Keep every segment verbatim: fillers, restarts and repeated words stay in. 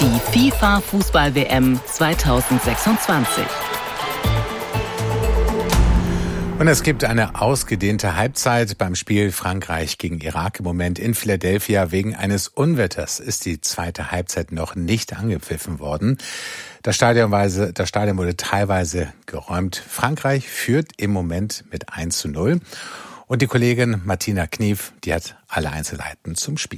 Die FIFA-Fußball-W M zweitausendsechsundzwanzig. Und es gibt eine ausgedehnte Halbzeit beim Spiel Frankreich gegen Irak. Im Moment in Philadelphia wegen eines Unwetters ist die zweite Halbzeit noch nicht angepfiffen worden. Das Stadion, das Stadion wurde teilweise geräumt. Frankreich führt im Moment mit eins zu null. Und die Kollegin Martina Knief, die hat alle Einzelheiten zum Spiel.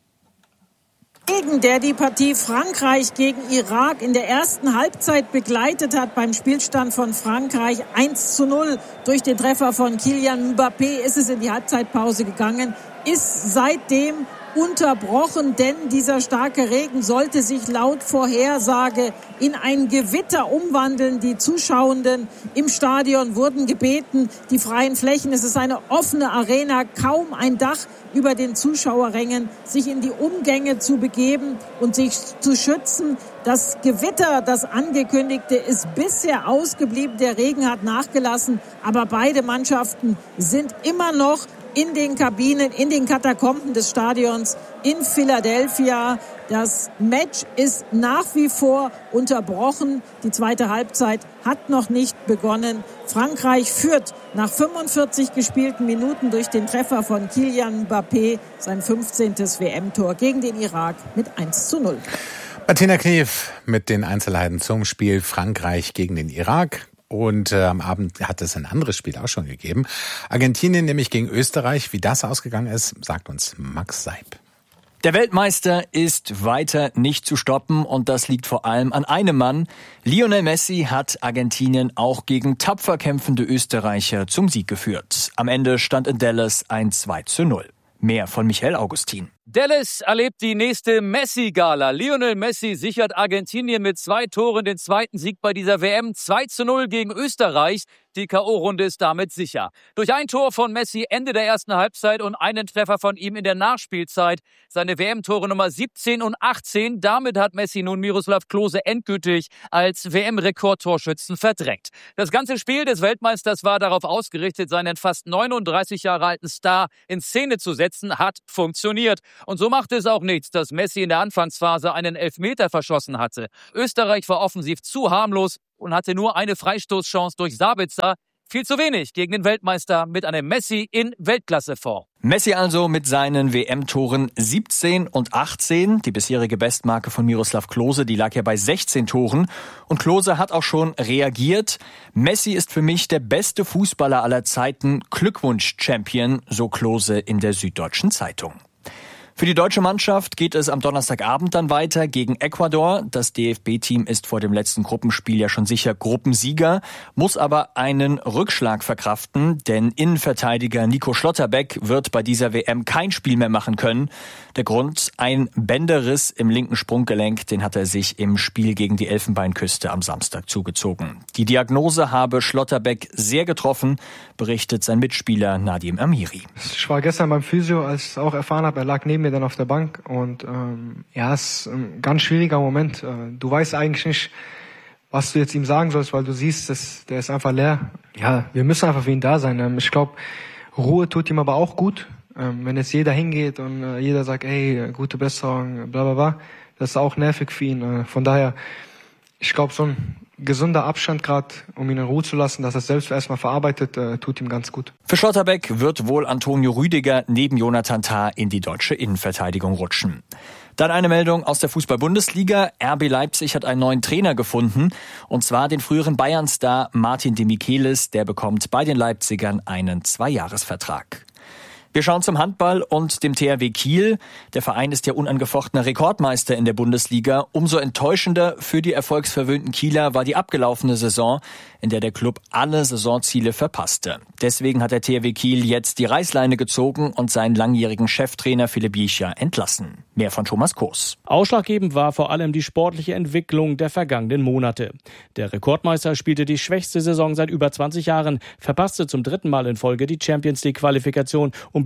Der die Partie Frankreich gegen Irak in der ersten Halbzeit begleitet hat beim Spielstand von Frankreich eins zu null. Durch den Treffer von Kylian Mbappé ist es in die Halbzeitpause gegangen, ist seitdem unterbrochen, denn dieser starke Regen sollte sich laut Vorhersage in ein Gewitter umwandeln. Die Zuschauenden im Stadion wurden gebeten, die freien Flächen, es ist eine offene Arena, kaum ein Dach über den Zuschauerrängen, sich in die Umgänge zu begeben und sich zu schützen. Das Gewitter, das angekündigte, ist bisher ausgeblieben. Der Regen hat nachgelassen, aber beide Mannschaften sind immer noch in den Kabinen, in den Katakomben des Stadions in Philadelphia. Das Match ist nach wie vor unterbrochen. Die zweite Halbzeit hat noch nicht begonnen. Frankreich führt nach fünfundvierzig gespielten Minuten durch den Treffer von Kylian Mbappé sein fünfzehntes W M-Tor gegen den Irak mit eins zu null. Martina Knief mit den Einzelheiten zum Spiel Frankreich gegen den Irak. Und äh, am Abend hat es ein anderes Spiel auch schon gegeben. Argentinien nämlich gegen Österreich. Wie das ausgegangen ist, sagt uns Max Seib. Der Weltmeister ist weiter nicht zu stoppen und das liegt vor allem an einem Mann. Lionel Messi hat Argentinien auch gegen tapfer kämpfende Österreicher zum Sieg geführt. Am Ende stand in Dallas ein zwei zu null. Mehr von Michael Augustin. Dallas erlebt die nächste Messi-Gala. Lionel Messi sichert Argentinien mit zwei Toren den zweiten Sieg bei dieser W M. zwei zu null gegen Österreich. Die K O-Runde ist damit sicher. Durch ein Tor von Messi Ende der ersten Halbzeit und einen Treffer von ihm in der Nachspielzeit. Seine W M-Tore Nummer siebzehn und achtzehn. Damit hat Messi nun Miroslav Klose endgültig als W M-Rekordtorschützen verdrängt. Das ganze Spiel des Weltmeisters war darauf ausgerichtet, seinen fast neununddreißig Jahre alten Star in Szene zu setzen. Hat funktioniert. Und so machte es auch nichts, dass Messi in der Anfangsphase einen Elfmeter verschossen hatte. Österreich war offensiv zu harmlos und hatte nur eine Freistoßchance durch Sabitzer. Viel zu wenig gegen den Weltmeister mit einem Messi in Weltklasseform. Messi also mit seinen W M-Toren siebzehn und achtzehn. Die bisherige Bestmarke von Miroslav Klose, die lag ja bei sechzehn Toren. Und Klose hat auch schon reagiert. Messi ist für mich der beste Fußballer aller Zeiten. Glückwunsch-Champion, so Klose in der Süddeutschen Zeitung. Für die deutsche Mannschaft geht es am Donnerstagabend dann weiter gegen Ecuador. Das D F B-Team ist vor dem letzten Gruppenspiel ja schon sicher Gruppensieger, muss aber einen Rückschlag verkraften, denn Innenverteidiger Nico Schlotterbeck wird bei dieser W M kein Spiel mehr machen können. Der Grund, ein Bänderriss im linken Sprunggelenk, den hat er sich im Spiel gegen die Elfenbeinküste am Samstag zugezogen. Die Diagnose habe Schlotterbeck sehr getroffen, berichtet sein Mitspieler Nadim Amiri. Ich war gestern beim Physio, als ich es auch erfahren habe, er lag neben mir dann auf der Bank und ähm, ja, es ist ein ganz schwieriger Moment. Du weißt eigentlich nicht, was du jetzt ihm sagen sollst, weil du siehst, dass der ist einfach leer. Ja, wir müssen einfach für ihn da sein. Ich glaube, Ruhe tut ihm aber auch gut. Ähm, wenn jetzt jeder hingeht und äh, jeder sagt, ey, gute Besserung, bla bla bla, das ist auch nervig für ihn. Äh, von daher, ich glaube, so ein gesunder Abstand gerade, um ihn in Ruhe zu lassen, dass er es selbst erstmal verarbeitet, äh, tut ihm ganz gut. Für Schlotterbeck wird wohl Antonio Rüdiger neben Jonathan Tah in die deutsche Innenverteidigung rutschen. Dann eine Meldung aus der Fußball-Bundesliga. R B Leipzig hat einen neuen Trainer gefunden, und zwar den früheren Bayern-Star Martin de Michelis. Der bekommt bei den Leipzigern einen Zweijahresvertrag. Wir schauen zum Handball und dem T H W Kiel. Der Verein ist ja unangefochtener Rekordmeister in der Bundesliga. Umso enttäuschender für die erfolgsverwöhnten Kieler war die abgelaufene Saison, in der der Club alle Saisonziele verpasste. Deswegen hat der T H W Kiel jetzt die Reißleine gezogen und seinen langjährigen Cheftrainer Philipp Biecher entlassen. Mehr von Thomas Koos. Ausschlaggebend war vor allem die sportliche Entwicklung der vergangenen Monate. Der Rekordmeister spielte die schwächste Saison seit über zwanzig Jahren, verpasste zum dritten Mal in Folge die Champions League-Qualifikation und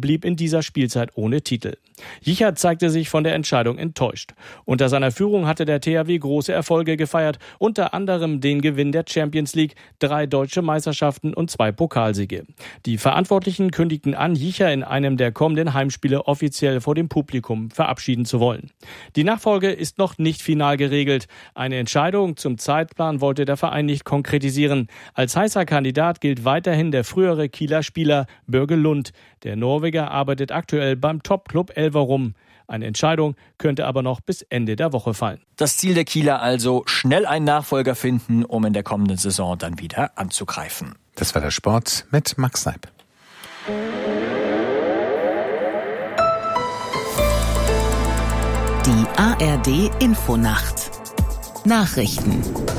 blieb in dieser Spielzeit ohne Titel. Jichert zeigte sich von der Entscheidung enttäuscht. Unter seiner Führung hatte der T H W große Erfolge gefeiert, unter anderem den Gewinn der Champions League, drei deutsche Meisterschaften und zwei Pokalsiege. Die Verantwortlichen kündigten an, Jichert in einem der kommenden Heimspiele offiziell vor dem Publikum verabschieden zu wollen. Die Nachfolge ist noch nicht final geregelt. Eine Entscheidung zum Zeitplan wollte der Verein nicht konkretisieren. Als heißer Kandidat gilt weiterhin der frühere Kieler Spieler Børge Lund. Der Norweger arbeitet aktuell beim Top-Club Elverum. Eine Entscheidung könnte aber noch bis Ende der Woche fallen. Das Ziel der Kieler also, schnell einen Nachfolger finden, um in der kommenden Saison dann wieder anzugreifen. Das war der Sport mit Max Seib. Die A R D Infonacht. Nachrichten.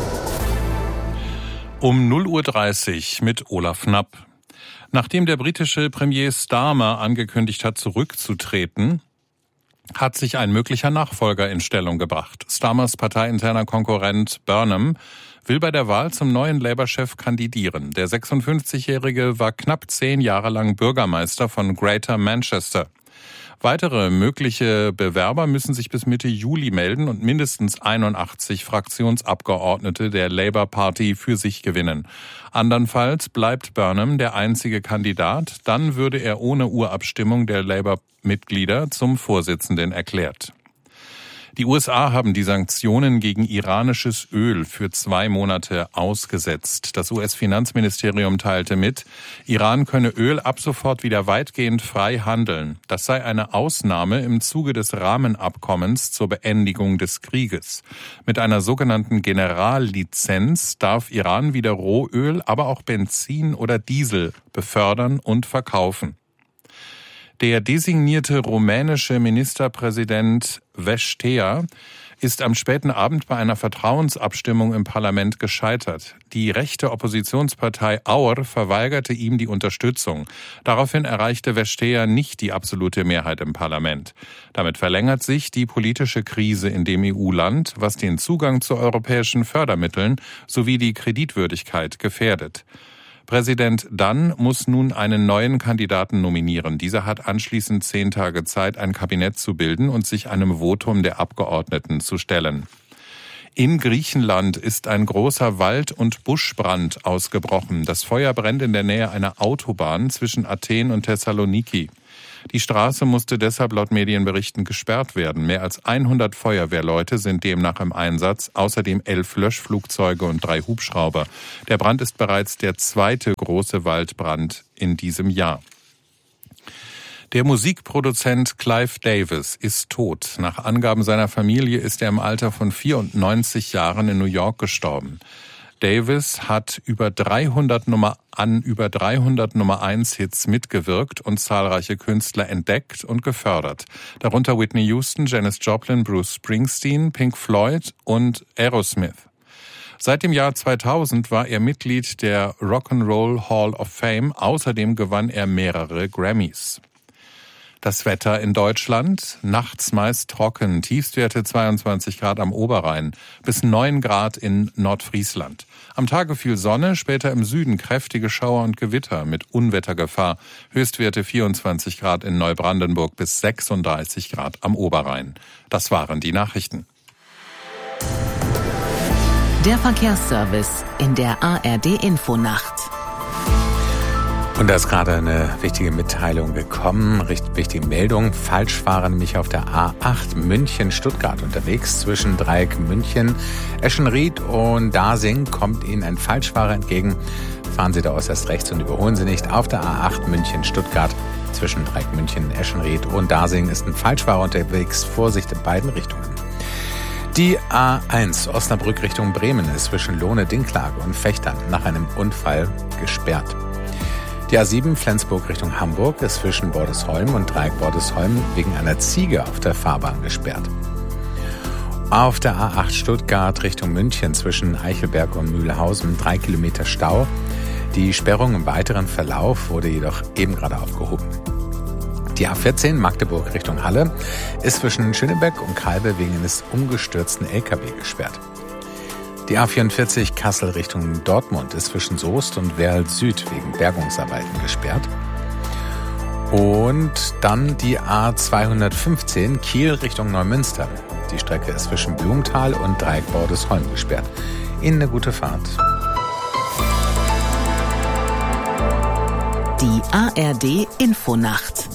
Um null Uhr dreißig mit Olaf Knapp. Nachdem der britische Premier Starmer angekündigt hat, zurückzutreten, hat sich ein möglicher Nachfolger in Stellung gebracht. Starmers parteiinterner Konkurrent Burnham will bei der Wahl zum neuen Labour-Chef kandidieren. Der sechsundfünfzigjährige war knapp zehn Jahre lang Bürgermeister von Greater Manchester. Weitere mögliche Bewerber müssen sich bis Mitte Juli melden und mindestens einundachtzig Fraktionsabgeordnete der Labour Party für sich gewinnen. Andernfalls bleibt Burnham der einzige Kandidat, dann würde er ohne Urabstimmung der Labour-Mitglieder zum Vorsitzenden erklärt. Die U S A haben die Sanktionen gegen iranisches Öl für zwei Monate ausgesetzt. Das U S-Finanzministerium teilte mit, Iran könne Öl ab sofort wieder weitgehend frei handeln. Das sei eine Ausnahme im Zuge des Rahmenabkommens zur Beendigung des Krieges. Mit einer sogenannten Generallizenz darf Iran wieder Rohöl, aber auch Benzin oder Diesel befördern und verkaufen. Der designierte rumänische Ministerpräsident Vestea ist am späten Abend bei einer Vertrauensabstimmung im Parlament gescheitert. Die rechte Oppositionspartei AUR verweigerte ihm die Unterstützung. Daraufhin erreichte Vestea nicht die absolute Mehrheit im Parlament. Damit verlängert sich die politische Krise in dem E U-Land, was den Zugang zu europäischen Fördermitteln sowie die Kreditwürdigkeit gefährdet. Präsident Dunn muss nun einen neuen Kandidaten nominieren. Dieser hat anschließend zehn Tage Zeit, ein Kabinett zu bilden und sich einem Votum der Abgeordneten zu stellen. In Griechenland ist ein großer Wald- und Buschbrand ausgebrochen. Das Feuer brennt in der Nähe einer Autobahn zwischen Athen und Thessaloniki. Die Straße musste deshalb laut Medienberichten gesperrt werden. Mehr als hundert Feuerwehrleute sind demnach im Einsatz, außerdem elf Löschflugzeuge und drei Hubschrauber. Der Brand ist bereits der zweite große Waldbrand in diesem Jahr. Der Musikproduzent Clive Davis ist tot. Nach Angaben seiner Familie ist er im Alter von vierundneunzig Jahren in New York gestorben. Davis hat über dreihundert Nummer an über dreihundert Nummer eins Hits mitgewirkt und zahlreiche Künstler entdeckt und gefördert. Darunter Whitney Houston, Janis Joplin, Bruce Springsteen, Pink Floyd und Aerosmith. Seit dem Jahr zweitausend war er Mitglied der Rock'n'Roll Hall of Fame. Außerdem gewann er mehrere Grammys. Das Wetter in Deutschland, nachts meist trocken, Tiefstwerte zweiundzwanzig Grad am Oberrhein, bis neun Grad in Nordfriesland. Am Tage viel Sonne, später im Süden kräftige Schauer und Gewitter mit Unwettergefahr. Höchstwerte vierundzwanzig Grad in Neubrandenburg bis sechsunddreißig Grad am Oberrhein. Das waren die Nachrichten. Der Verkehrsservice in der A R D Infonacht. Und da ist gerade eine wichtige Mitteilung gekommen, richtig wichtige Meldung. Falschfahrer nämlich auf der A acht München-Stuttgart unterwegs. Zwischen Dreieck München, Eschenried und Dasing kommt Ihnen ein Falschfahrer entgegen. Fahren Sie da äußerst rechts und überholen Sie nicht. Auf der A acht München-Stuttgart zwischen Dreieck München, Eschenried und Dasing ist ein Falschfahrer unterwegs. Vorsicht in beiden Richtungen. Die A eins Osnabrück Richtung Bremen ist zwischen Lohne-Dinklage und Vechtern nach einem Unfall gesperrt. Die A sieben Flensburg Richtung Hamburg ist zwischen Bordesholm und Dreieck Bordesholm wegen einer Ziege auf der Fahrbahn gesperrt. Auf der A acht Stuttgart Richtung München zwischen Eichelberg und Mühlhausen drei Kilometer Stau. Die Sperrung im weiteren Verlauf wurde jedoch eben gerade aufgehoben. Die A vierzehn Magdeburg Richtung Halle ist zwischen Schönebeck und Kalbe wegen eines umgestürzten L K W gesperrt. Die A vierundvierzig Kassel Richtung Dortmund ist zwischen Soest und Werl Süd wegen Bergungsarbeiten gesperrt. Und dann die A zweihundertfünfzehn Kiel Richtung Neumünster. Die Strecke ist zwischen Blumenthal und Dreieckbordesholm gesperrt. Ihnen eine gute Fahrt. Die A R D Infonacht.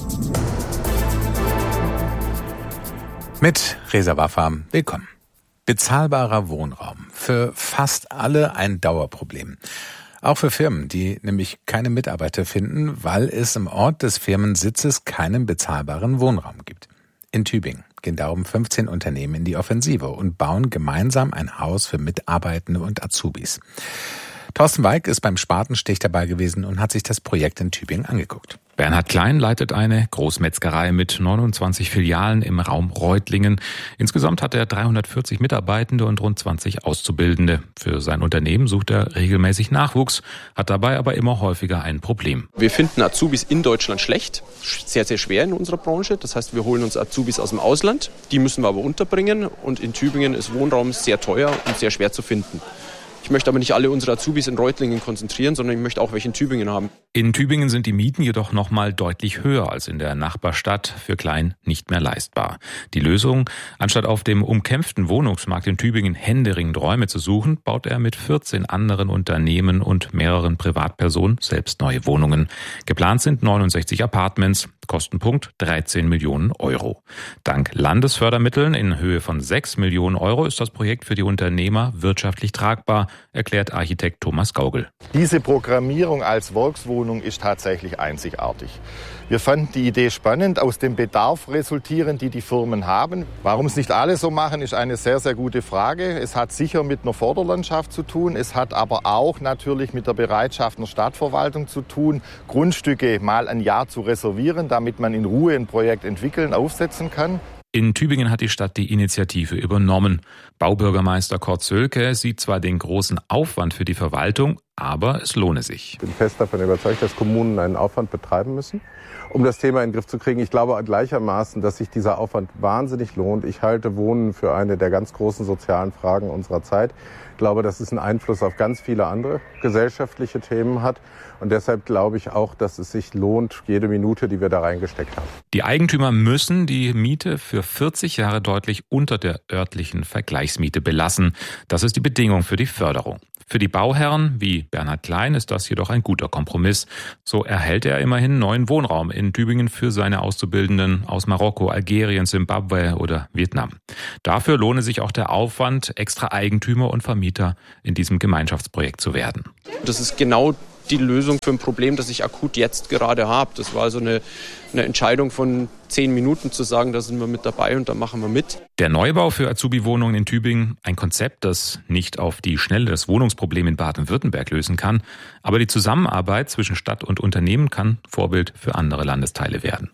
Mit Reza Waffa, willkommen. Bezahlbarer Wohnraum. Für fast alle ein Dauerproblem. Auch für Firmen, die nämlich keine Mitarbeiter finden, weil es im Ort des Firmensitzes keinen bezahlbaren Wohnraum gibt. In Tübingen gehen darum fünfzehn Unternehmen in die Offensive und bauen gemeinsam ein Haus für Mitarbeitende und Azubis. Thorsten Weig ist beim Spatenstich dabei gewesen und hat sich das Projekt in Tübingen angeguckt. Bernhard Klein leitet eine Großmetzgerei mit neunundzwanzig Filialen im Raum Reutlingen. Insgesamt hat er dreihundertvierzig Mitarbeitende und rund zwanzig Auszubildende. Für sein Unternehmen sucht er regelmäßig Nachwuchs, hat dabei aber immer häufiger ein Problem. Wir finden Azubis in Deutschland schlecht, sehr, sehr schwer in unserer Branche. Das heißt, wir holen uns Azubis aus dem Ausland, die müssen wir aber unterbringen. Und in Tübingen ist Wohnraum sehr teuer und sehr schwer zu finden. Ich möchte aber nicht alle unsere Azubis in Reutlingen konzentrieren, sondern ich möchte auch welche in Tübingen haben. In Tübingen sind die Mieten jedoch noch mal deutlich höher als in der Nachbarstadt, für Klein nicht mehr leistbar. Die Lösung: Anstatt auf dem umkämpften Wohnungsmarkt in Tübingen händeringend Räume zu suchen, baut er mit vierzehn anderen Unternehmen und mehreren Privatpersonen selbst neue Wohnungen. Geplant sind neunundsechzig Apartments, Kostenpunkt dreizehn Millionen Euro. Dank Landesfördermitteln in Höhe von sechs Millionen Euro ist das Projekt für die Unternehmer wirtschaftlich tragbar, erklärt Architekt Thomas Gaugel. Diese Programmierung als Volkswohnung ist tatsächlich einzigartig. Wir fanden die Idee spannend, aus dem Bedarf resultierend, die die Firmen haben. Warum es nicht alle so machen, ist eine sehr, sehr gute Frage. Es hat sicher mit einer Vorderlandschaft zu tun. Es hat aber auch natürlich mit der Bereitschaft einer Stadtverwaltung zu tun, Grundstücke mal ein Jahr zu reservieren, damit man in Ruhe ein Projekt entwickeln, aufsetzen kann. In Tübingen hat die Stadt die Initiative übernommen. Baubürgermeister Kurt Sölke sieht zwar den großen Aufwand für die Verwaltung, aber es lohne sich. Ich bin fest davon überzeugt, dass Kommunen einen Aufwand betreiben müssen, um das Thema in den Griff zu kriegen. Ich glaube gleichermaßen, dass sich dieser Aufwand wahnsinnig lohnt. Ich halte Wohnen für eine der ganz großen sozialen Fragen unserer Zeit. Ich glaube, dass es einen Einfluss auf ganz viele andere gesellschaftliche Themen hat. Und deshalb glaube ich auch, dass es sich lohnt, jede Minute, die wir da reingesteckt haben. Die Eigentümer müssen die Miete für vierzig Jahre deutlich unter der örtlichen Vergleichsmiete belassen. Das ist die Bedingung für die Förderung. Für die Bauherren wie Bernhard Klein ist das jedoch ein guter Kompromiss. So erhält er immerhin neuen Wohnraum in Tübingen für seine Auszubildenden aus Marokko, Algerien, Simbabwe oder Vietnam. Dafür lohne sich auch der Aufwand, extra Eigentümer und Vermieter in diesem Gemeinschaftsprojekt zu werden. Das ist genau die Lösung für ein Problem, das ich akut jetzt gerade habe. Das war also eine, eine Entscheidung von zehn Minuten zu sagen, da sind wir mit dabei und da machen wir mit. Der Neubau für Azubi-Wohnungen in Tübingen, ein Konzept, das nicht auf die Schnelle das Wohnungsproblem in Baden-Württemberg lösen kann, aber die Zusammenarbeit zwischen Stadt und Unternehmen kann Vorbild für andere Landesteile werden.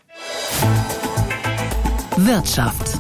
Wirtschaft.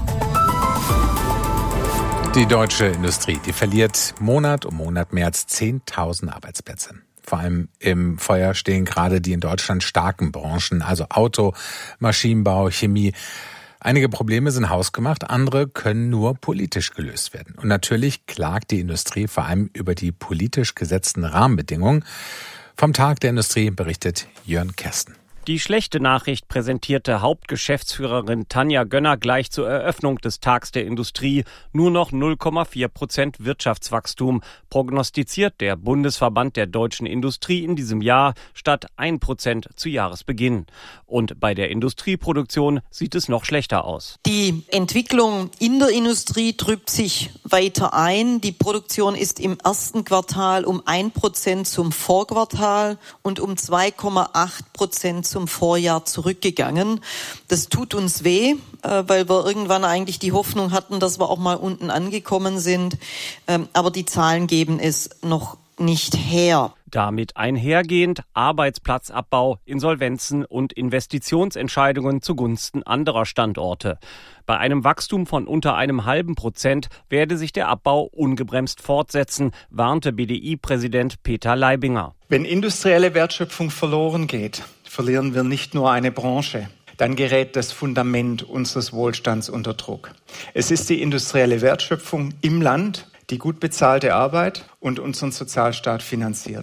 Die deutsche Industrie, die verliert Monat um Monat mehr als zehntausend Arbeitsplätze. Vor allem im Feuer stehen gerade die in Deutschland starken Branchen, also Auto, Maschinenbau, Chemie. Einige Probleme sind hausgemacht, andere können nur politisch gelöst werden. Und natürlich klagt die Industrie vor allem über die politisch gesetzten Rahmenbedingungen. Vom Tag der Industrie berichtet Jörn Kersten. Die schlechte Nachricht präsentierte Hauptgeschäftsführerin Tanja Gönner gleich zur Eröffnung des Tags der Industrie. Nur noch null Komma vier Prozent Wirtschaftswachstum prognostiziert der Bundesverband der deutschen Industrie in diesem Jahr statt ein Prozent zu Jahresbeginn. Und bei der Industrieproduktion sieht es noch schlechter aus. Die Entwicklung in der Industrie trübt sich weiter ein. Die Produktion ist im ersten Quartal um ein Prozent zum Vorquartal und um zwei Komma acht Prozent zum Vorjahr zurückgegangen. Das tut uns weh, weil wir irgendwann eigentlich die Hoffnung hatten, dass wir auch mal unten angekommen sind. Aber die Zahlen geben es noch nicht her. Damit einhergehend Arbeitsplatzabbau, Insolvenzen und Investitionsentscheidungen zugunsten anderer Standorte. Bei einem Wachstum von unter einem halben Prozent werde sich der Abbau ungebremst fortsetzen, warnte B D I-Präsident Peter Leibinger. Wenn industrielle Wertschöpfung verloren geht, verlieren wir nicht nur eine Branche. Dann gerät das Fundament unseres Wohlstands unter Druck. Es ist die industrielle Wertschöpfung im Land, die gut bezahlte Arbeit und unseren Sozialstaat finanziert.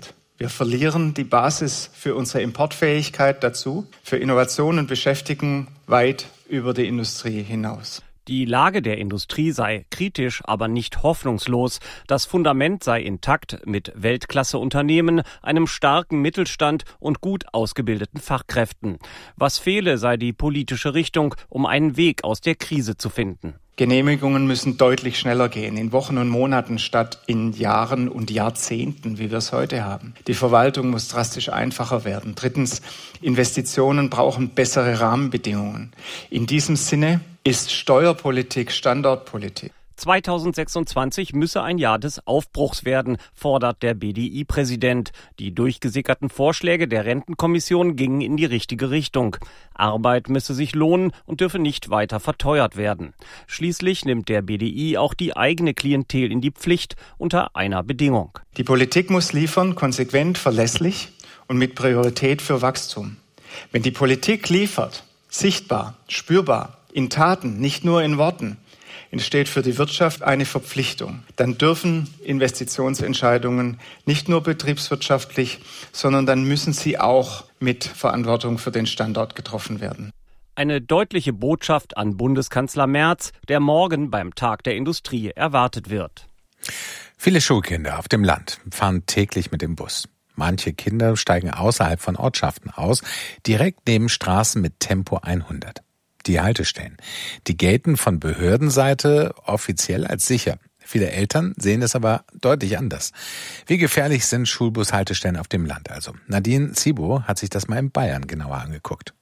Wir verlieren die Basis für unsere Importfähigkeit dazu, für Innovation und Beschäftigung weit über die Industrie hinaus. Die Lage der Industrie sei kritisch, aber nicht hoffnungslos. Das Fundament sei intakt mit Weltklasse-Unternehmen, einem starken Mittelstand und gut ausgebildeten Fachkräften. Was fehle, sei die politische Richtung, um einen Weg aus der Krise zu finden. Genehmigungen müssen deutlich schneller gehen, in Wochen und Monaten statt in Jahren und Jahrzehnten, wie wir es heute haben. Die Verwaltung muss drastisch einfacher werden. Drittens, Investitionen brauchen bessere Rahmenbedingungen. In diesem Sinne ist Steuerpolitik Standortpolitik. zweitausendsechsundzwanzig müsse ein Jahr des Aufbruchs werden, fordert der B D I-Präsident. Die durchgesickerten Vorschläge der Rentenkommission gingen in die richtige Richtung. Arbeit müsse sich lohnen und dürfe nicht weiter verteuert werden. Schließlich nimmt der B D I auch die eigene Klientel in die Pflicht unter einer Bedingung. Die Politik muss liefern, konsequent, verlässlich und mit Priorität für Wachstum. Wenn die Politik liefert, sichtbar, spürbar, in Taten, nicht nur in Worten, entsteht für die Wirtschaft eine Verpflichtung. Dann dürfen Investitionsentscheidungen nicht nur betriebswirtschaftlich, sondern dann müssen sie auch mit Verantwortung für den Standort getroffen werden. Eine deutliche Botschaft an Bundeskanzler Merz, der morgen beim Tag der Industrie erwartet wird. Viele Schulkinder auf dem Land fahren täglich mit dem Bus. Manche Kinder steigen außerhalb von Ortschaften aus, direkt neben Straßen mit Tempo hundert. Die Haltestellen. Die gelten von Behördenseite offiziell als sicher. Viele Eltern sehen es aber deutlich anders. Wie gefährlich sind Schulbushaltestellen auf dem Land also? Nadine Zibo hat sich das mal in Bayern genauer angeguckt.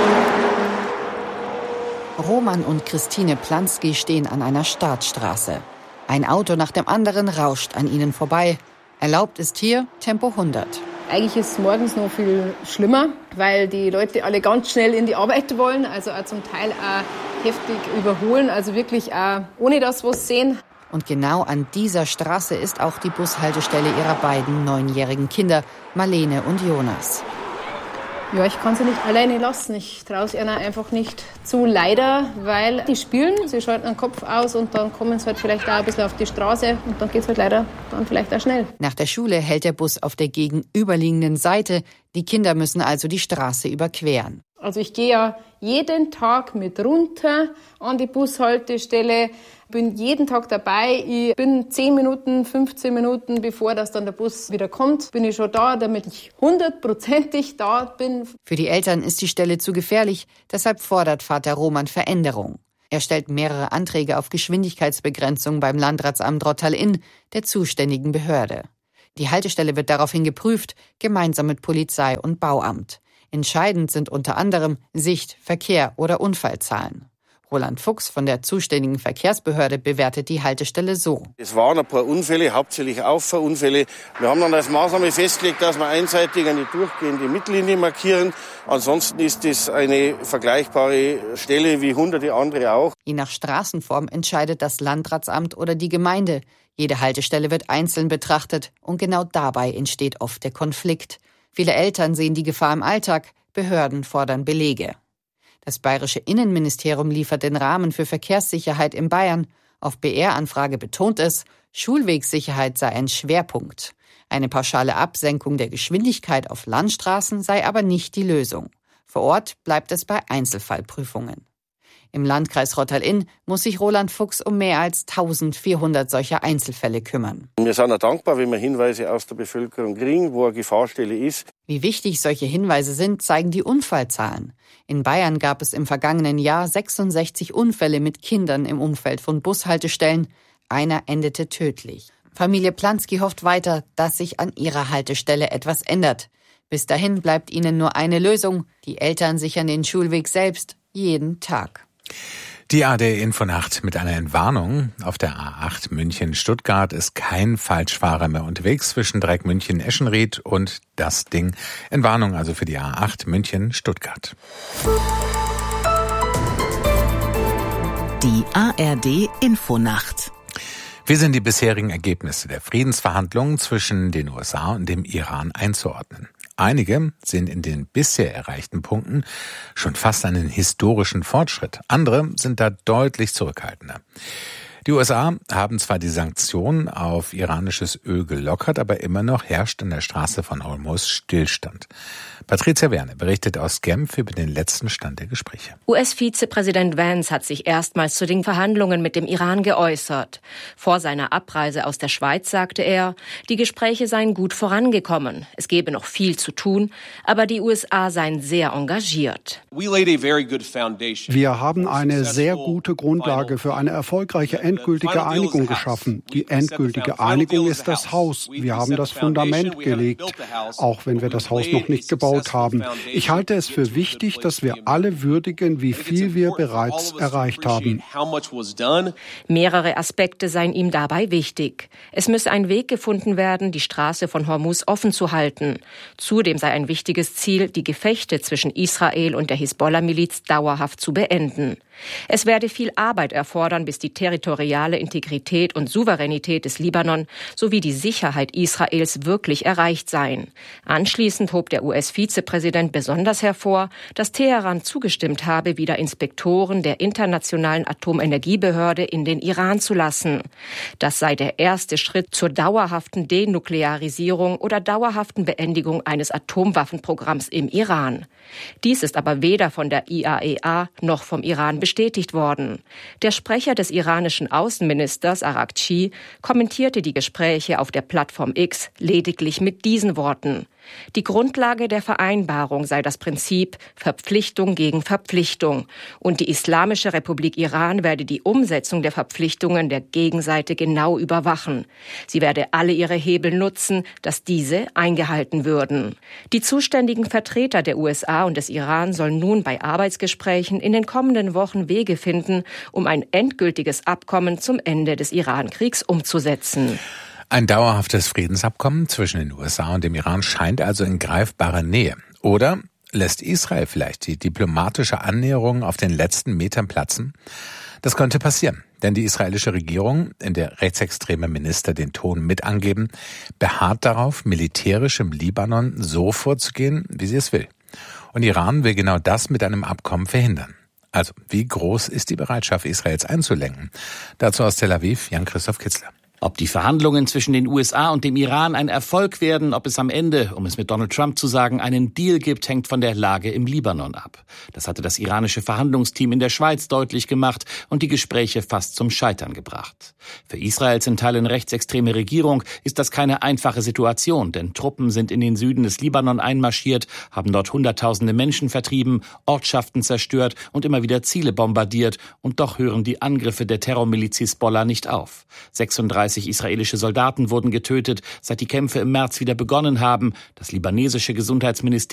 Roman und Christine Plansky stehen an einer Startstraße. Ein Auto nach dem anderen rauscht an ihnen vorbei. Erlaubt ist hier Tempo hundert. Eigentlich ist es morgens noch viel schlimmer, weil die Leute alle ganz schnell in die Arbeit wollen, also auch zum Teil auch heftig überholen, also wirklich auch ohne dass wir es sehen. Und genau an dieser Straße ist auch die Bushaltestelle ihrer beiden neunjährigen Kinder, Marlene und Jonas. Ja, ich kann sie nicht alleine lassen. Ich traue es ihnen einfach nicht zu, leider, weil die spielen, sie schalten den Kopf aus und dann kommen sie halt vielleicht auch ein bisschen auf die Straße und dann geht es halt leider dann vielleicht auch schnell. Nach der Schule hält der Bus auf der gegenüberliegenden Seite. Die Kinder müssen also die Straße überqueren. Also ich gehe ja jeden Tag mit runter an die Bushaltestelle, bin jeden Tag dabei. Ich bin zehn Minuten, fünfzehn Minuten, bevor das dann der Bus wieder kommt, bin ich schon da, damit ich hundertprozentig da bin. Für die Eltern ist die Stelle zu gefährlich, deshalb fordert Vater Roman Veränderung. Er stellt mehrere Anträge auf Geschwindigkeitsbegrenzung beim Landratsamt Rottal-Inn, der zuständigen Behörde. Die Haltestelle wird daraufhin geprüft, gemeinsam mit Polizei und Bauamt. Entscheidend sind unter anderem Sicht, Verkehr oder Unfallzahlen. Roland Fuchs von der zuständigen Verkehrsbehörde bewertet die Haltestelle so. Es waren ein paar Unfälle, hauptsächlich Auffahrunfälle. Wir haben dann als Maßnahme festgelegt, dass wir einseitig eine durchgehende Mittellinie markieren. Ansonsten ist es eine vergleichbare Stelle wie hunderte andere auch. Je nach Straßenform entscheidet das Landratsamt oder die Gemeinde. Jede Haltestelle wird einzeln betrachtet und genau dabei entsteht oft der Konflikt. Viele Eltern sehen die Gefahr im Alltag, Behörden fordern Belege. Das bayerische Innenministerium liefert den Rahmen für Verkehrssicherheit in Bayern. Auf B R-Anfrage betont es, Schulwegsicherheit sei ein Schwerpunkt. Eine pauschale Absenkung der Geschwindigkeit auf Landstraßen sei aber nicht die Lösung. Vor Ort bleibt es bei Einzelfallprüfungen. Im Landkreis Rottal-Inn muss sich Roland Fuchs um mehr als eintausendvierhundert solcher Einzelfälle kümmern. Wir sind auch dankbar, wenn wir Hinweise aus der Bevölkerung kriegen, wo eine Gefahrstelle ist. Wie wichtig solche Hinweise sind, zeigen die Unfallzahlen. In Bayern gab es im vergangenen Jahr sechsundsechzig Unfälle mit Kindern im Umfeld von Bushaltestellen. Einer endete tödlich. Familie Plansky hofft weiter, dass sich an ihrer Haltestelle etwas ändert. Bis dahin bleibt ihnen nur eine Lösung. Die Eltern sichern den Schulweg selbst, jeden Tag. Die A R D-Infonacht mit einer Entwarnung. Auf der A acht München-Stuttgart ist kein Falschfahrer mehr unterwegs zwischen Dreieck München-Eschenried und das Ding. Entwarnung also für die A acht München-Stuttgart. Die A R D-Infonacht. Wie sind die bisherigen Ergebnisse der Friedensverhandlungen zwischen den U S A und dem Iran einzuordnen? Einige sehen in den bisher erreichten Punkten schon fast einen historischen Fortschritt. Andere sind da deutlich zurückhaltender. Die U S A haben zwar die Sanktionen auf iranisches Öl gelockert, aber immer noch herrscht an der Straße von Hormuz Stillstand. Patricia Werne berichtet aus Genf über den letzten Stand der Gespräche. U S-Vizepräsident Vance hat sich erstmals zu den Verhandlungen mit dem Iran geäußert. Vor seiner Abreise aus der Schweiz sagte er, die Gespräche seien gut vorangekommen. Es gebe noch viel zu tun, aber die U S A seien sehr engagiert. Wir haben eine sehr gute Grundlage für eine erfolgreiche endgültige Einigung geschaffen. Die endgültige Einigung ist das Haus. Wir haben das Fundament gelegt, auch wenn wir das Haus noch nicht gebaut haben. Ich halte es für wichtig, dass wir alle würdigen, wie viel wir bereits erreicht haben. Mehrere Aspekte seien ihm dabei wichtig. Es müsse ein Weg gefunden werden, die Straße von Hormuz offen zu halten. Zudem sei ein wichtiges Ziel, die Gefechte zwischen Israel und der Hisbollah-Miliz dauerhaft zu beenden. Es werde viel Arbeit erfordern, bis die territoriale Integrität und Souveränität des Libanon sowie die Sicherheit Israels wirklich erreicht seien. Anschließend hob der U S-Vizepräsident besonders hervor, dass Teheran zugestimmt habe, wieder Inspektoren der Internationalen Atomenergiebehörde in den Iran zu lassen. Das sei der erste Schritt zur dauerhaften Denuklearisierung oder dauerhaften Beendigung eines Atomwaffenprogramms im Iran. Dies ist aber weder von der I A E A noch vom Iran bestätigt worden. Der Sprecher des iranischen Außenministers Araghchi kommentierte die Gespräche auf der Plattform X lediglich mit diesen Worten: Die Grundlage der Vereinbarung sei das Prinzip Verpflichtung gegen Verpflichtung und die Islamische Republik Iran werde die Umsetzung der Verpflichtungen der Gegenseite genau überwachen. Sie werde alle ihre Hebel nutzen, dass diese eingehalten würden. Die zuständigen Vertreter der U S A und des Iran sollen nun bei Arbeitsgesprächen in den kommenden Wochen Wege finden, um ein endgültiges Abkommen zum Ende des Iran-Kriegs umzusetzen. Ein dauerhaftes Friedensabkommen zwischen den U S A und dem Iran scheint also in greifbarer Nähe. Oder lässt Israel vielleicht die diplomatische Annäherung auf den letzten Metern platzen? Das könnte passieren, denn die israelische Regierung, in der rechtsextreme Minister den Ton mit angeben, beharrt darauf, militärisch im Libanon so vorzugehen, wie sie es will. Und Iran will genau das mit einem Abkommen verhindern. Also, wie groß ist die Bereitschaft Israels einzulenken? Dazu aus Tel Aviv, Jan-Christoph Kitzler. Ob die Verhandlungen zwischen den U S A und dem Iran ein Erfolg werden, ob es am Ende, um es mit Donald Trump zu sagen, einen Deal gibt, hängt von der Lage im Libanon ab. Das hatte das iranische Verhandlungsteam in der Schweiz deutlich gemacht und die Gespräche fast zum Scheitern gebracht. Für Israels in Teilen rechtsextreme Regierung ist das keine einfache Situation, denn Truppen sind in den Süden des Libanon einmarschiert, haben dort Hunderttausende Menschen vertrieben, Ortschaften zerstört und immer wieder Ziele bombardiert, und doch hören die Angriffe der Terrormiliz Hisbollah nicht auf. sechsunddreißig israelische Soldaten wurden getötet, seit die Kämpfe im März wieder begonnen haben. Das libanesische Gesundheitsministerium